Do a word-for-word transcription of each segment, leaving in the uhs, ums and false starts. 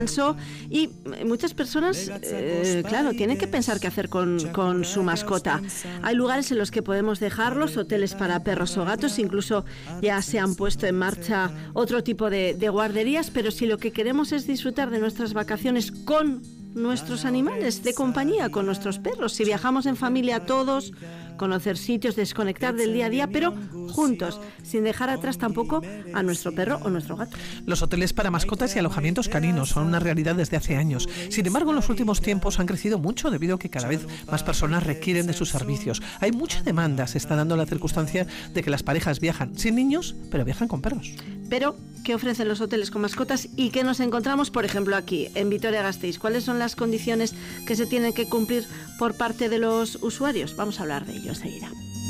Y muchas personas, eh, claro, tienen que pensar qué hacer con, con su mascota. Hay lugares en los que podemos dejarlos, hoteles para perros o gatos, incluso ya se han puesto en marcha otro tipo de, de guarderías, pero si lo que queremos es disfrutar de nuestras vacaciones con nuestros animales de compañía, con nuestros perros, si viajamos en familia todos, conocer sitios, desconectar del día a día, pero juntos, sin dejar atrás tampoco a nuestro perro o nuestro gato. Los hoteles para mascotas y alojamientos caninos son una realidad desde hace años. Sin embargo, en los últimos tiempos han crecido mucho debido a que cada vez más personas requieren de sus servicios. Hay mucha demanda, se está dando la circunstancia de que las parejas viajan sin niños, pero viajan con perros. Pero, ¿qué ofrecen los hoteles con mascotas y qué nos encontramos, por ejemplo, aquí, en Vitoria-Gasteiz? ¿Cuáles son las condiciones que se tienen que cumplir por parte de los usuarios? Vamos a hablar de ello enseguida.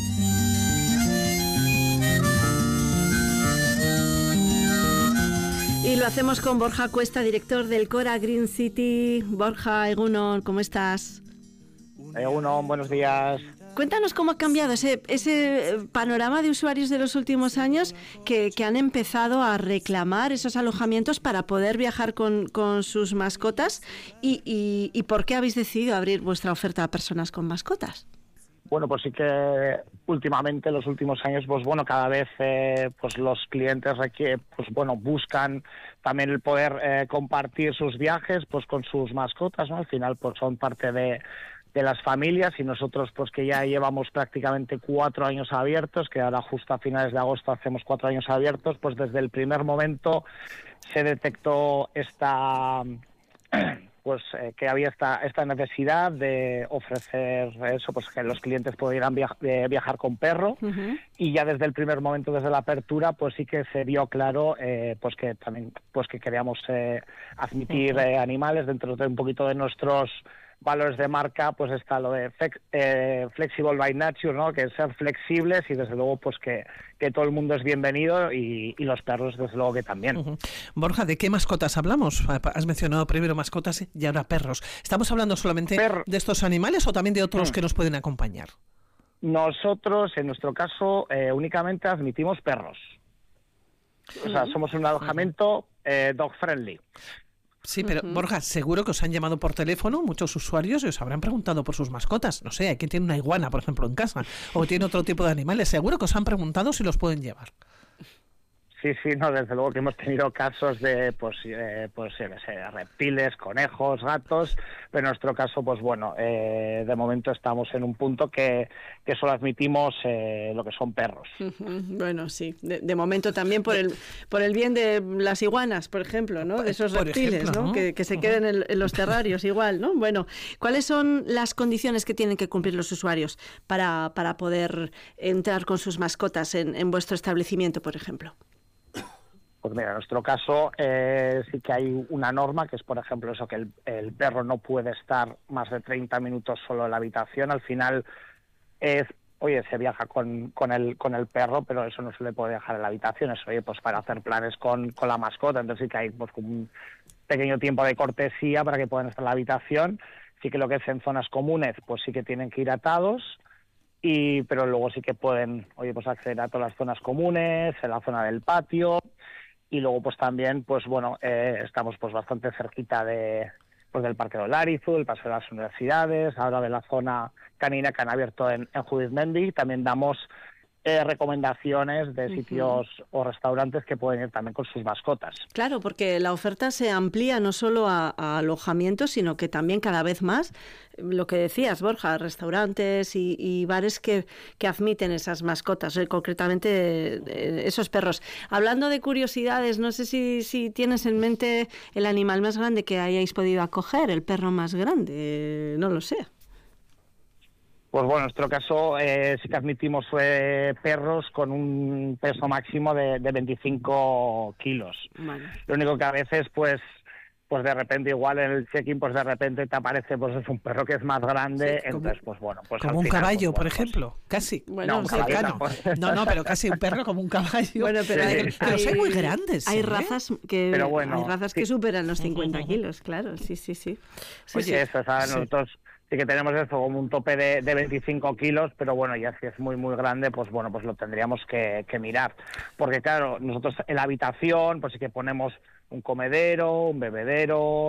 Y lo hacemos con Borja Cuesta, director del Cora Green City. Borja, Egunon, ¿cómo estás? Egunon, buenos días. Cuéntanos cómo ha cambiado ese, ese panorama de usuarios de los últimos años que, que han empezado a reclamar esos alojamientos para poder viajar con, con sus mascotas y, y, y por qué habéis decidido abrir vuestra oferta a personas con mascotas. Bueno, pues sí que últimamente, en los últimos años, pues bueno, cada vez eh, pues los clientes requieren, pues bueno, buscan también el poder eh, compartir sus viajes pues con sus mascotas, ¿no? Al final pues son parte de de las familias, y nosotros pues que ya llevamos prácticamente cuatro años abiertos, que ahora justo a finales de agosto hacemos cuatro años abiertos, pues desde el primer momento se detectó esta pues eh, que había esta esta necesidad de ofrecer eso, pues que los clientes pudieran viaj eh, viajar con perro. Uh-huh. Y ya desde el primer momento, desde la apertura, pues sí que se vio claro eh, pues que también pues que queríamos eh, admitir uh-huh. eh, animales dentro de un poquito de nuestros valores de marca. Pues está lo de flex, eh, flexible by nature, ¿no? Que es ser flexibles, y desde luego pues que, que todo el mundo es bienvenido, y, y los perros desde luego que también. Uh-huh. Borja, ¿de qué mascotas hablamos? Has mencionado primero mascotas y ahora perros. ¿Estamos hablando solamente per... de estos animales o también de otros uh-huh. que nos pueden acompañar? Nosotros, en nuestro caso, eh, únicamente admitimos perros. O sea, somos un alojamiento eh, dog friendly. Sí, pero uh-huh. Borja, seguro que os han llamado por teléfono muchos usuarios y os habrán preguntado por sus mascotas. No sé, hay quien tiene una iguana, por ejemplo, en casa, o tiene otro tipo de animales. Seguro que os han preguntado si los pueden llevar. Sí, sí, no, desde luego que hemos tenido casos de, pues, eh, pues, eh, reptiles, conejos, gatos, pero en nuestro caso, pues bueno, eh, de momento estamos en un punto que, que solo admitimos eh, lo que son perros. Bueno, sí, de, de momento también por el por el bien de las iguanas, por ejemplo, ¿no? De esos por reptiles, ejemplo, ¿no? ¿no? Que, que se queden en, en los terrarios igual, ¿no? Bueno, ¿cuáles son las condiciones que tienen que cumplir los usuarios para, para poder entrar con sus mascotas en, en vuestro establecimiento, por ejemplo? Pues mira, en nuestro caso eh, sí que hay una norma, que es, por ejemplo, eso, que el, el perro no puede estar más de treinta minutos solo en la habitación. Al final es, oye, se viaja con, con, el, con el perro, pero eso no se le puede dejar en la habitación. Es, oye, pues para hacer planes con, con la mascota. Entonces sí que hay pues un pequeño tiempo de cortesía para que puedan estar en la habitación. Sí que lo que es en zonas comunes, pues sí que tienen que ir atados. Y, pero luego sí que pueden, oye, pues acceder a todas las zonas comunes, en la zona del patio. Y luego pues también, pues bueno, eh, estamos pues bastante cerquita de pues del Parque de Olarizu, el Paseo de las Universidades, ahora de la zona canina que han abierto en, en Judith Mendy. También damos eh, recomendaciones de sitios uh-huh. o restaurantes que pueden ir también con sus mascotas. Claro, porque la oferta se amplía no solo a, a alojamientos, sino que también cada vez más, lo que decías, Borja, restaurantes y, y bares que, que admiten esas mascotas, eh, concretamente eh, esos perros. Hablando de curiosidades, no sé si, si tienes en mente el animal más grande que hayáis podido acoger, el perro más grande, eh, no lo sé. Pues bueno, en nuestro caso eh, sí que admitimos eh, perros con un peso máximo de, de veinticinco kilos. Vale. Lo único que a veces, pues, pues de repente igual en el check-in, pues de repente te aparece pues es un perro que es más grande, sí, entonces como, pues bueno, pues como un final, caballo, pues, por bueno, ejemplo, pues, casi. Bueno, no, un caballo, no. Pues. no, no, pero casi un perro como un caballo. Bueno, pero, sí, hay, pero hay, son muy grandes. Hay ¿eh? razas que pero bueno, hay razas sí. que superan los cincuenta kilos, claro, sí, sí, sí. sí Oye, sí. eso, ¿sabes? Sí. Nosotros sí que tenemos eso como un tope de, de veinticinco kilos, pero bueno, ya si es muy muy grande, pues bueno, pues lo tendríamos que, que mirar. Porque claro, nosotros en la habitación, pues sí que ponemos un comedero, un bebedero,